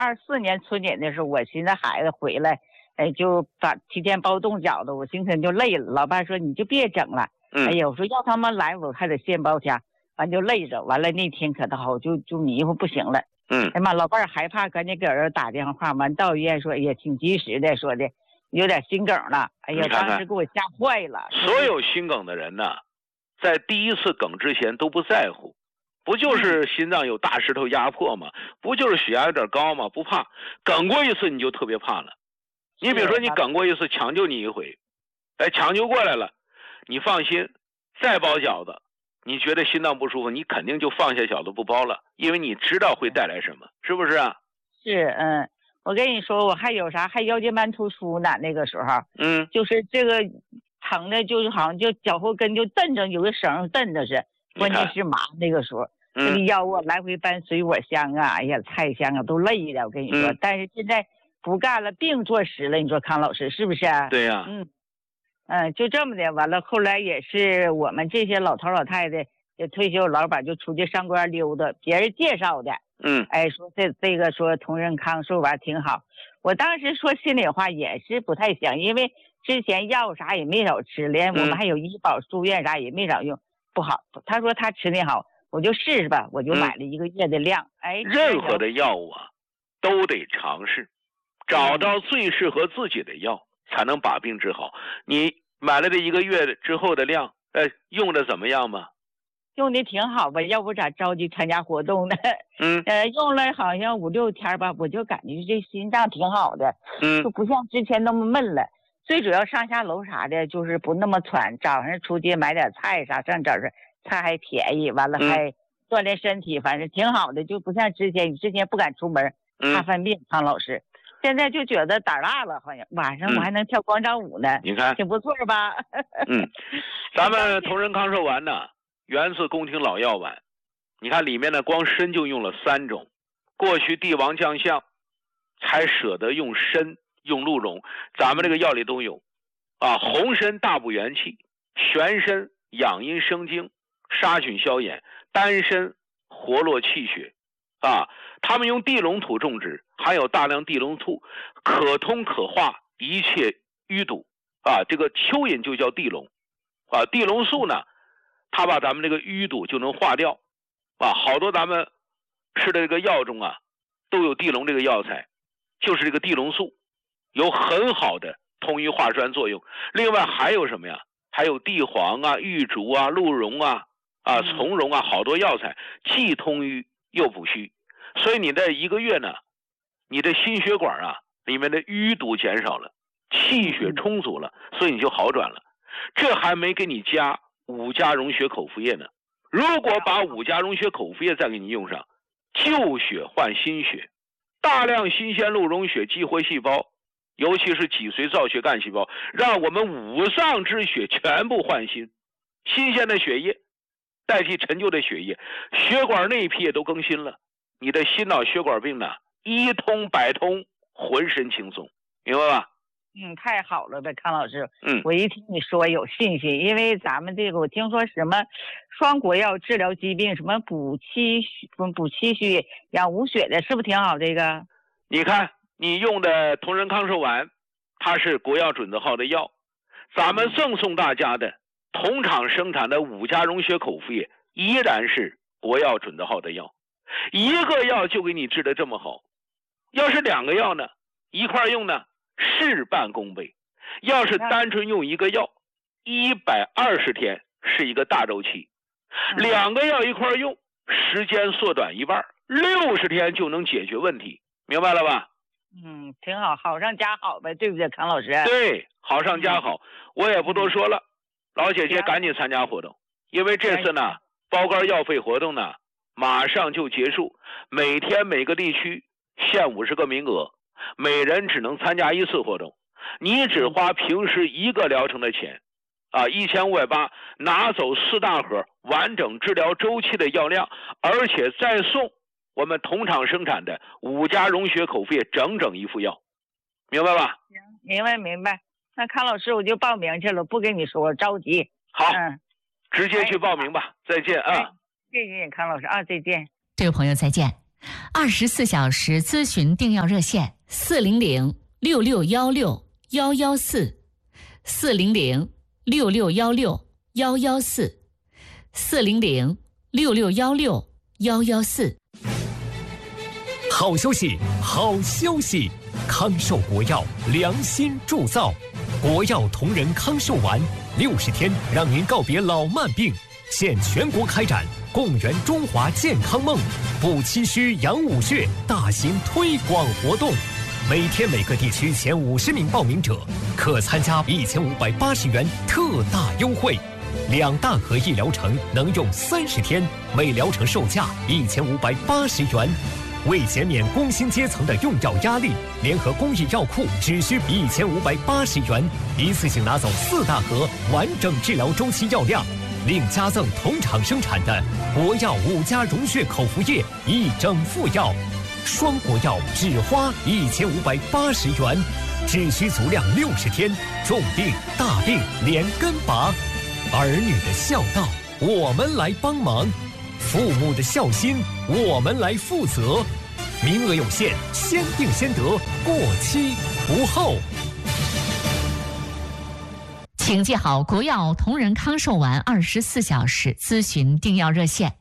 24年春节的时候，我寻思孩子回来，就提前包冻饺子，我寻思就累了。老伴说你就别整了。哎呀，我说要他们来，我还得现包家，完就累着。完了那天可好，就迷糊不行了。哎妈，老伴害怕，赶紧给儿子打电话，完到医院说，哎呀，挺及时的，说的有点心梗了。哎呀，当时给我吓坏了。 所有心梗的人呢，在第一次梗之前都不在乎。不就是心脏有大石头压迫吗？不就是血压有点高吗？不怕，梗过一次你就特别怕了。你比如说你梗过一次，抢救你一回，抢救过来了，你放心，再包饺子，你觉得心脏不舒服，你肯定就放下饺子不包了，因为你知道会带来什么，是不是啊？ 是，我跟你说，我还有啥，还腰间盘突出呢，那个时候，就是这个疼的，就是好像就脚后跟就蹬着，有个绳蹬着是。关键是麻，那个时候那个腰啊来回搬水果箱啊，哎呀菜箱啊都累的，我跟你说。但是现在不干了，病坐实了，你说康老师是不是？ 对呀。 就这么的。完了后来也是我们这些老头老太太，就退休老板就出去上班溜达，别人介绍的。说这个说同仁康寿丸挺好。我当时说心里话也是不太想，因为之前药啥也没少吃，连我们还有医保住院啥也没少用。不好，他说他吃的好，我就试试吧，我就买了1个月的量。 任何的药物啊，都得尝试，找到最适合自己的药，才能把病治好。你买了这1个月之后的量，用的怎么样吗？ 用的挺好吧，要不咋着急参加活动呢？用了好像5、6天吧，我就感觉这心脏挺好的，就不像之前那么闷了。最主要上下楼啥的，就是不那么喘。早上出街买点菜啥，上早上菜还便宜，完了还锻炼身体，反正挺好的，就不像之前不敢出门，怕犯病。康老师，现在就觉得胆大了，好像晚上我还能跳广场舞呢。 你看， 挺不错吧？ 咱们同仁康寿丸呢，源自宫廷老药丸。你看里面呢，光参就用了3种。过去帝王将相才舍得用参。用鹿茸，咱们这个药里都有红参大补元气，玄参养阴生精，杀菌消炎，丹参活络气血他们用地龙土种植，含有大量地龙素，可通可化一切淤堵这个蚯蚓就叫地龙地龙素呢，它把咱们这个淤堵就能化掉好多咱们吃的这个药中都有地龙这个药材，就是这个地龙素有很好的通瘀化栓作用。另外还有什么呀？还有地黄玉竹鹿茸从容好多药材既通瘀又补虚。所以你在1个月呢，你的心血管里面的淤堵减少了，气血充足了，所以你就好转了。这还没给你加5加溶血口服液呢。如果把5加溶血口服液再给你用上，旧血换新血，大量新鲜鹿茸血激活细胞，尤其是脊髓造血干细胞，让我们五脏之血全部换新，新鲜的血液代替陈旧的血液，血管内皮也都更新了，你的心脑血管病呢，一通百通，浑身轻松，明白吧？ 太好了呗，康老师。我一听你说有信心，因为咱们这个我听说什么双国药治疗疾病，什么补气血养无血的，是不是挺好？这个你看你用的同仁康寿丸，它是国药准字号的药，咱们赠送大家的同厂生产的5加溶血口服液依然是国药准字号的药。1个药就给你治得这么好，要是2个药呢，一块用呢，事半功倍。要是单纯用1个药，120天是一个大周期，2个药一块用，时间缩短1半，60天就能解决问题，明白了吧？ 挺好，好上加好呗，对不对，康老师？ 对，好上加好。我也不多说了，老姐姐赶紧参加活动，因为这次呢，包干药费活动呢，马上就结束，每天每个地区限50个名额，每人只能参加1次活动，你只花平时1个疗程的钱，1580，拿走4大盒完整治疗周期的药量，而且再送我们同厂生产的5加溶血口服液整整1副药，明白吧？ 行，明白。那康老师我就报名去了，不跟你说，我着急。 好，直接去报名吧。再见啊！ 谢谢康老师啊，再见。 这位朋友再见。 24小时咨询订药热线406-6616-114，406-6616-114，406-6616-114。 好消息，好消息！康寿国药良心铸造，国药同仁康寿丸，60天让您告别老慢病。现全国开展共圆中华健康梦、补气虚养五穴大型推广活动，每天每个地区前50名报名者可参加1580元特大优惠，2大盒1疗程能用30天，每疗程售价1580元。为减免工薪阶层的用药压力，联合公益药库只需1580元，一次性拿走4大盒完整治疗周期药量，另加赠同厂生产的国药5加溶血口服液1整副药，双国药只花1580元，只需足量60天，重病大病连根拔，儿女的孝道我们来帮忙，父母的孝心我们来负责，名额有限，先订先得，过期不候。 请记好国药同仁康寿丸24小时咨询订药热线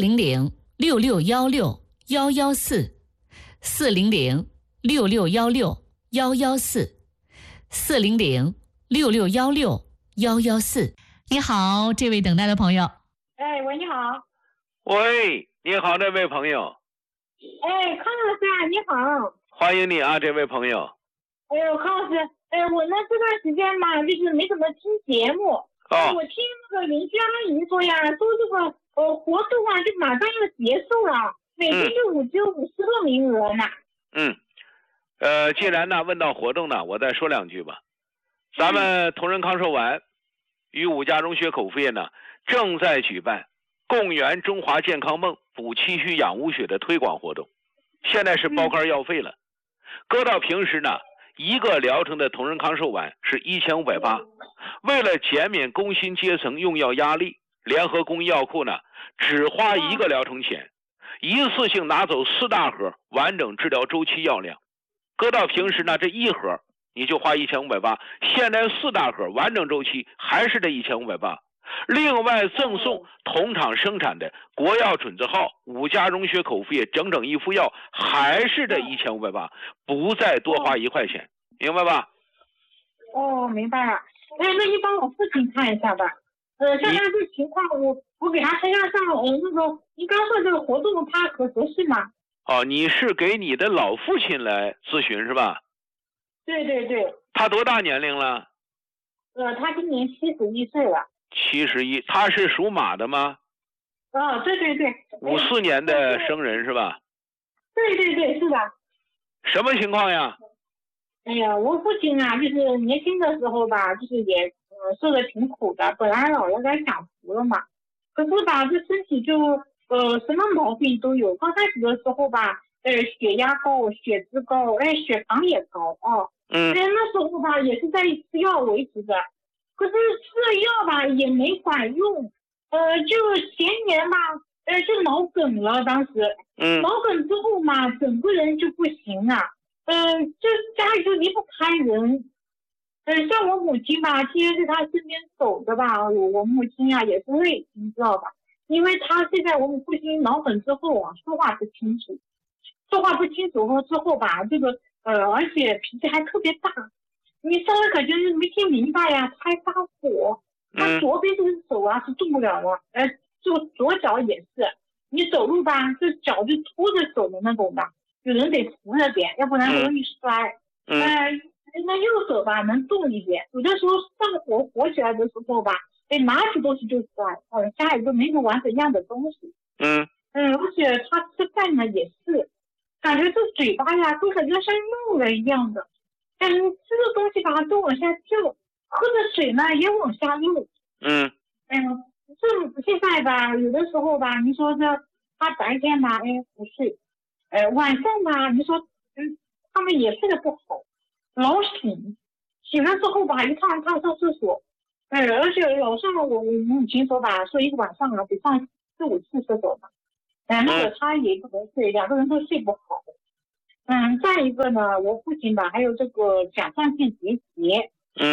406-6616-114，406-6616-114，406-6616-114。你好，这位等待的朋友。 喂，你好。 喂，你好，这位朋友。 康老师啊，你好。 欢迎你啊，这位朋友。 康老师，我呢这段时间嘛，就是没怎么听节目。我听那个邻居阿姨说呀，说这个活动啊，就马上要结束了，每天就只有50个名额呢。 既然呢问到活动呢，我再说2句吧。咱们同仁康寿丸与5加溶血口服液呢，正在举办共圆中华健康梦、补气虚养无血的推广活动，现在是包干要费了。搁到平时呢，1个疗程的同仁康寿丸是1580，为了减免工薪阶层用药压力，联合公益药库呢只花1个疗程钱，一次性拿走4大盒完整治疗周期药量。搁到平时呢，这1盒你就花1580，现在4大盒完整周期还是这1580。另外赠送同厂生产的国药准字号5加溶血口服液整整1副药，还是这1580，不再多花1块钱，明白吧？ 明白了。那你帮我父亲看一下吧。像他这情况，我给他身上那个，你刚说这个活动他合适吗？ 你是给你的老父亲来咨询是吧？ 对对对。 他多大年龄了？ 他今年71岁了。 71，他是属马的吗？ 对对对。 54年的生人是吧？ 对对对，是的。 什么情况呀？ 我父亲啊，就是年轻的时候吧，就是也受的挺苦的，本来老人该享福了嘛，可是吧，这身体就什么毛病都有。刚开始的时候吧，血压高、血脂高，血糖也高啊。那时候吧，也是在吃药维持的。可是吃了药吧也没管用，就前年吧，就脑梗了，当时，脑梗之后嘛，整个人就不行了，就家里就离不开人，像我母亲吧，天天在他身边走着吧，我母亲呀也是累，你知道吧？因为他现在我们父亲脑梗之后啊，说话不清楚之后吧，这个而且脾气还特别大。你稍微感觉没听明白呀，他还发火。他左边这个手啊是动不了了，就左脚也是。你走路吧，这脚就拖着走的那种的，有人得扶着点，要不然容易摔。那右手吧能动一点，有的时候上火起来的时候吧，拿起东西就摔，家里都没个完整样的东西。而且他吃饭呢也是，感觉这嘴巴呀都感觉像漏了一样的。吃的东西吧都往下掉，喝的水呢也往下漏。这现在吧，有的时候吧，你说这他白天吧，不睡，晚上吧，你说他们也睡得不好，老醒了之后吧，一趟上厕所，而且老上我母亲说吧，说一个晚上啊得上4-5次厕所吧， 那个他也不能睡，两个人都睡不好。再一个呢，我父亲吧，还有这个甲状腺结节。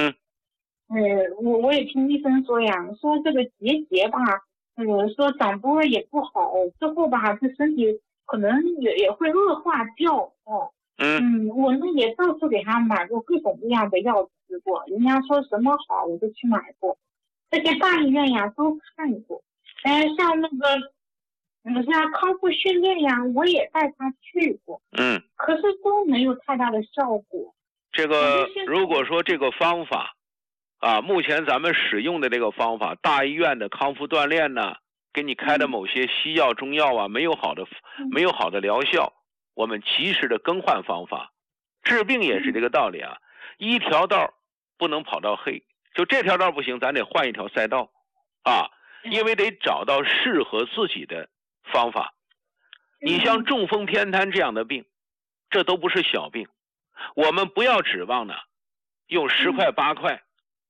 我也听医生说呀，说这个结节吧，说长多也不好，之后吧，这身体可能也会恶化掉哦。我呢也到处给他买过各种各样的药吃过，人家说什么好我都去买过，这些大医院呀都看过。像那个像康复训练呀，我也带他去过。可是都没有太大的效果。 这个如果说这个方法目前咱们使用的这个方法，大医院的康复锻炼呢，给你开的某些西药中药啊，没有好的疗效，我们及时的更换方法。治病也是这个道理啊，一条道不能跑到黑，就这条道不行，咱得换一条赛道因为得找到适合自己的方法。你像中风偏瘫这样的病，这都不是小病，我们不要指望呢用10块8块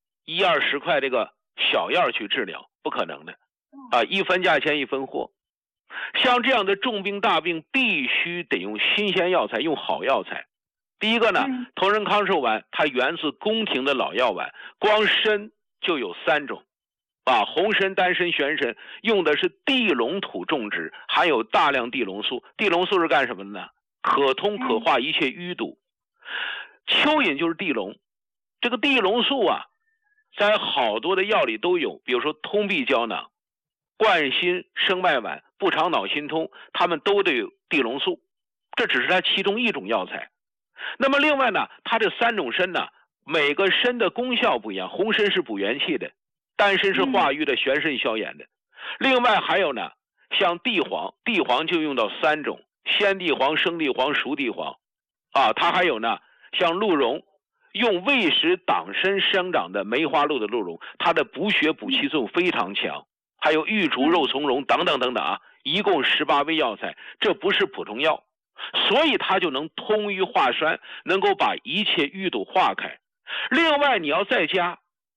1-20块这个小药去治疗，不可能的一分价钱一分货。像这样的重病大病，必须得用新鲜药材，用好药材。第一个呢，同仁康寿丸它源自宫廷的老药丸，光参就有3种红参、丹参、玄参，用的是地龙土种植，含有大量地龙素。地龙素是干什么的呢？可通可化一切淤堵。蚯蚓就是地龙，这个地龙素在好多的药里都有，比如说通臂胶囊、冠心生脉丸、不肠脑心通，它们都得有地龙素，这只是它其中一种药材。那么另外呢，它这3种参呢，每个参的功效不一样，红参是补元气的，丹参是化瘀的，玄参消炎的。另外还有呢，像地黄，地黄就用到3种，鲜地黄、生地黄、熟地黄它还有呢，像鹿茸，用胃食党参生长的梅花鹿的鹿茸，它的补血补气作用非常强。还有玉竹、肉苁蓉等等等等一共18味药材，这不是普通药，所以它就能通瘀化栓，能够把一切淤堵化开。另外你要再加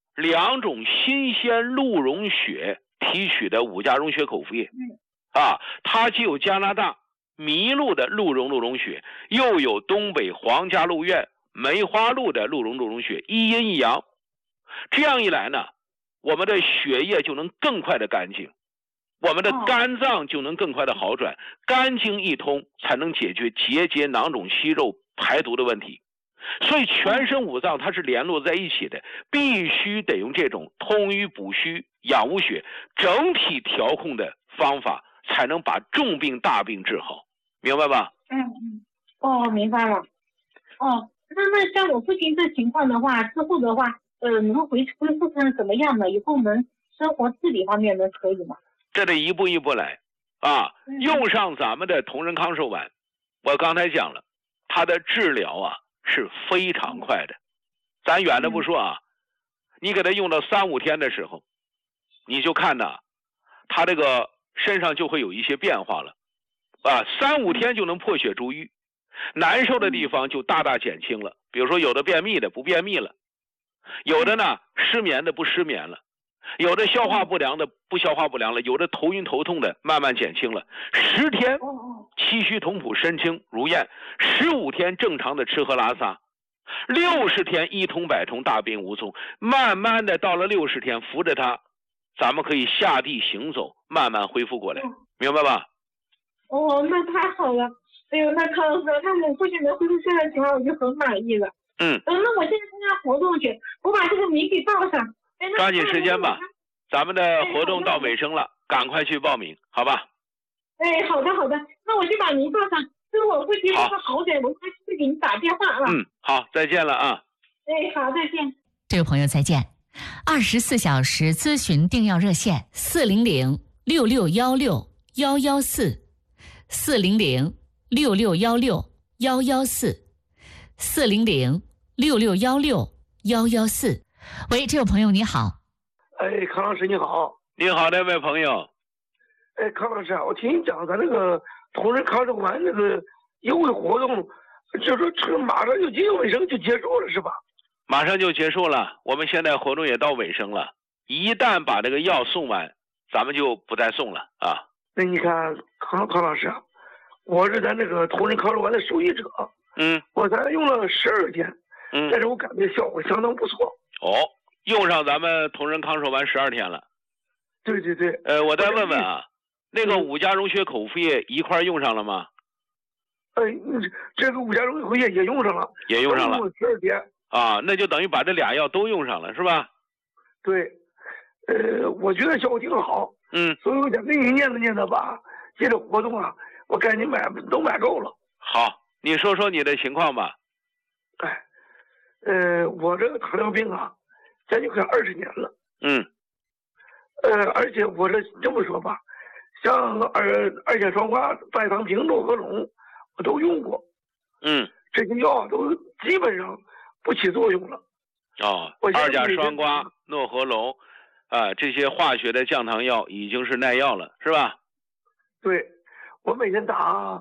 2种新鲜鹿茸血提取的5价溶血口服液它既有加拿大麋鹿的鹿茸血，又有东北皇家鹿苑梅花鹿的鹿茸血，一阴一阳。这样一来呢，我们的血液就能更快的干净，我们的肝脏就能更快的好转，肝经一通才能解决结节、囊肿、息肉、排毒的问题。所以全身5脏它是联络在一起的，必须得用这种通瘀补虚、养无血、整体调控的方法，才能把重病大病治好，明白吧？ 明白了。那像我父亲这情况的话，之后的话能恢复成怎么样呢？以后能生活自理方面能可以吗？ 这得一步一步来用上咱们的同仁康寿丸，我刚才讲了，它的治疗是非常快的。咱远的不说你给它用到3-5天的时候，你就看它这个身上就会有一些变化了3-5天就能破血逐瘀，难受的地方就大大减轻了。比如说有的便秘的不便秘了，有的呢失眠的不失眠了，有的消化不良的不消化不良了，有的头晕头痛的慢慢减轻了。10天气虚同谱身轻如燕，15天正常的吃喝拉撒，60天一通百通大病无踪。慢慢的到了60天，扶着它咱们可以下地行走，慢慢恢复过来，明白吧？ 那太好了。那康老师，那我父亲能恢复现在情况我就很满意了。那我现在参加活动去，我把这个名给报上。 抓紧时间吧，咱们的活动到尾声了，赶快去报名，好吧？ 好的，那我就把名报上。等我父亲要是好点，我会给你打电话好，再见了好，再见。 这位朋友再见。24小时咨询订药热线400-6616-114，400-6616-114。喂，这位朋友你好。 康老师你好。 你好，那位朋友。 康老师我听你讲咱那个同仁康寿丸那个优惠活动，就说这马上就接近尾声就结束了是吧？ 马上就结束了，我们现在活动也到尾声了。一旦把这个药送完，咱们就不再送了那你看康老师啊，我是咱这个同仁康寿丸的受益者。我才用了12天。但是我感觉效果相当不错。 用上咱们同仁康寿丸12天了。 对。 我再问问啊，那个5加溶血口服液一块用上了吗？ 这个5加溶血口服液也用上了。 也用上了。 12天。 啊，那就等于把这俩药都用上了，是吧？ 对。我觉得效果挺好。所以我想跟你念叨吧，接着活动啊，我赶紧都买够了。 好，你说说你的情况吧。 我这个糖尿病啊，将近快20年了。而且我这么说吧，像二甲双胍、代糖平、诺和龙，我都用过。这些药都基本上不起作用了。二甲双胍、 诺和龙，这些化学的降糖药已经是耐药了，是吧？ 对，我每天打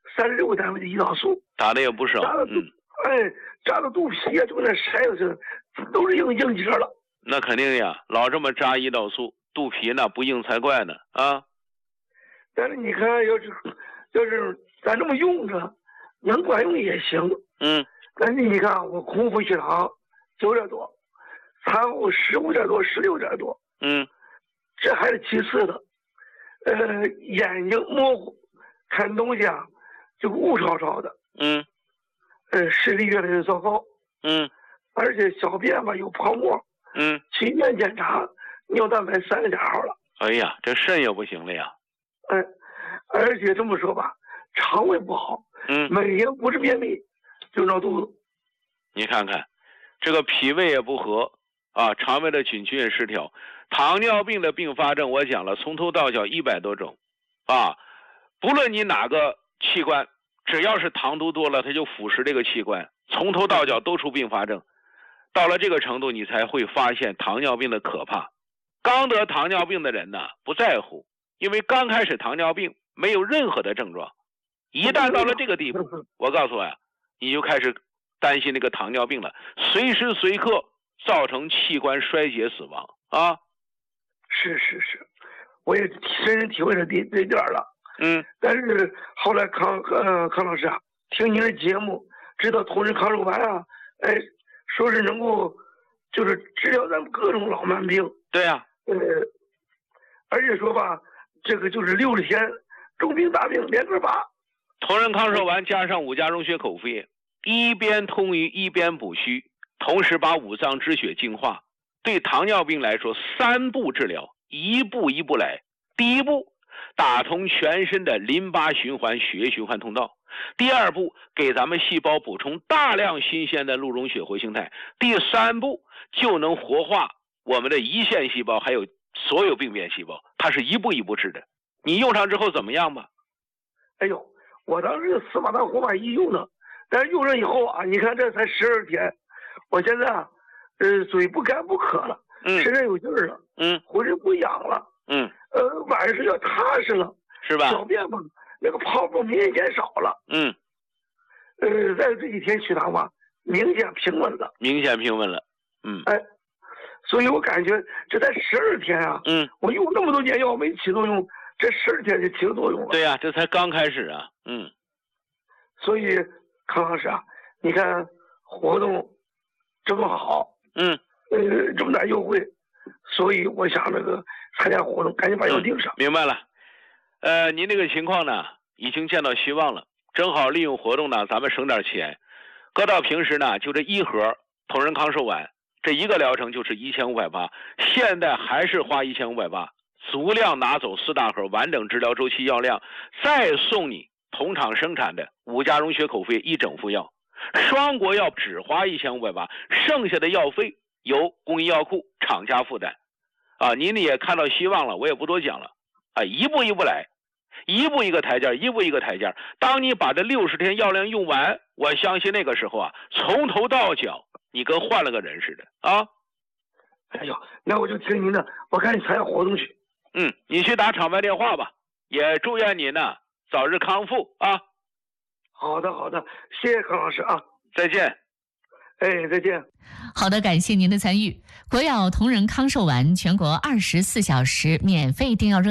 36单位的胰岛素， 打的也不少。 扎的肚皮啊，就跟那筛子都是硬结了。 那肯定呀，老这么扎胰岛素，肚皮呢不硬才怪呢啊！ 但是你看，要是咱这么用着，能管用也行。但是你看，我空腹血糖9点多，餐后15点多、16点多。这还是其次的。眼睛模糊，看东西啊就雾超超的。视力越来越糟糕。而且小便吧有泡沫。去医院检查，尿蛋白3个加号了。 哎呀，这肾也不行了呀。 而且这么说吧，肠胃不好。每天不是便秘就闹肚子。 你看看，这个脾胃也不和啊，肠胃的菌群也失调。糖尿病的并发症我讲了，从头到脚100多种啊，不论你哪个器官，只要是糖度多了，它就腐蚀这个器官，从头到脚都出并发症。到了这个程度，你才会发现糖尿病的可怕。刚得糖尿病的人呢，不在乎，因为刚开始糖尿病没有任何的症状。一旦到了这个地步，我告诉我呀，你就开始担心这个糖尿病了，随时随刻造成器官衰竭死亡啊！ 是，我也深深体会了这点了。但是后来康老师啊，听您的节目，知道同仁康寿丸啊，说是能够就是治疗咱们各种老慢病。 对呀。 而且说吧，这个就是60天重病大病连个拔。 同仁康寿丸加上5加溶血口服液，一边通于一边补虚，同时把五脏之血净化。对糖尿病来说，3步治疗，一步一步来。第一步，打通全身的淋巴循环、血液循环通道。第2步，给咱们细胞补充大量新鲜的鹿茸血活性肽。第3步，就能活化我们的胰腺细胞，还有所有病变细胞。它是一步一步治的。你用上之后怎么样吧？ 我当时斯巴达活马一用的，但是用上以后啊，你看这才12天，我现在啊，嘴不干不渴了，身上有劲儿了，浑身不痒了，晚上睡觉踏实了， 是吧？ 小便吧，那个泡沫明显减少了，在这几天血糖吧，明显平稳了，所以我感觉这才12天啊，我用那么多年药没起作用，这12天就起作用了。 对呀，这才刚开始啊， 所以康老师啊，你看活动这么好，这么大优惠，所以我想那个参加活动，赶紧把药订上。 明白了，您这个情况呢，已经见到希望了，正好利用活动呢，咱们省点钱。搁到平时呢，就这1盒同仁康寿丸，这一个疗程就是1580，现在还是花1580，足量拿走4大盒完整治疗周期药量，再送你同厂生产的5加溶血口服液1整副药，双国药只花1580，剩下的药费由公益药库厂家负担。您也看到希望了，我也不多讲了，一步一步来，一步一个台阶，一步一个台阶。当你把这60天药量用完，我相信那个时候啊，从头到脚你跟换了个人似的啊！ 那我就听您的，我赶紧参加活动去。 你去打厂外电话吧，也祝愿你呢早日康复啊！ 好的，谢谢康老师啊， 再见。 再见。 好的，感谢您的参与。国药同仁康寿丸全国24小时免费订药热线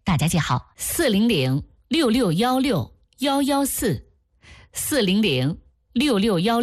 大家记好：400-6616-114，400-6616。